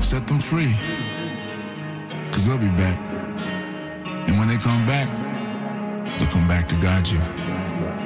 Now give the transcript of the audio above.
set them free. Cause they'll be back. And when they come back, they'll come back to guide you.